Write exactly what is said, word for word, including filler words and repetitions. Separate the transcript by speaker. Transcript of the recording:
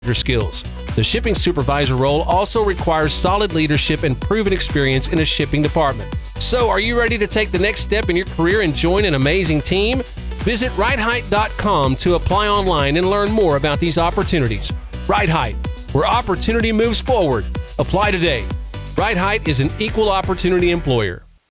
Speaker 1: skills. The shipping supervisor role also requires solid leadership and proven experience in a shipping department. So, are you ready to take the next step in your career and join an amazing team? Visit Right Height dot com to apply online and learn more about these opportunities. Right Height, where opportunity moves forward. Apply today. Right Height is an equal opportunity employer.